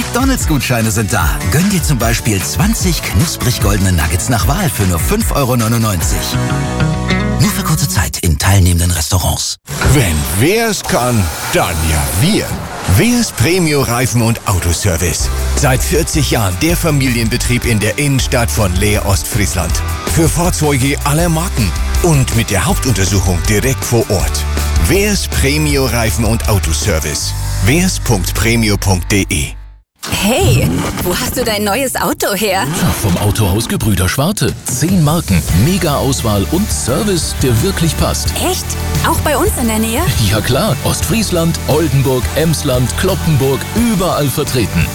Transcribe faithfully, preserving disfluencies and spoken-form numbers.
McDonalds-Gutscheine sind da. Gönn dir zum Beispiel zwanzig knusprig goldene Nuggets nach Wahl für nur fünf Euro neunundneunzig. Nur für kurze Zeit in teilnehmenden Restaurants. Wenn wer's kann, dann ja wir. Wers Premio Reifen- und Autoservice. Seit vierzig Jahren der Familienbetrieb in der Innenstadt von Leer, Ostfriesland. Für Fahrzeuge aller Marken und mit der Hauptuntersuchung direkt vor Ort. Wers Premio Reifen- und Autoservice. wers punkt premio punkt de. Hey, wo hast du dein neues Auto her? Vom Autohaus Gebrüder Schwarte. Zehn Marken, mega Auswahl und Service, der wirklich passt. Echt? Auch bei uns in der Nähe? Ja klar, Ostfriesland, Oldenburg, Emsland, Cloppenburg, überall vertreten.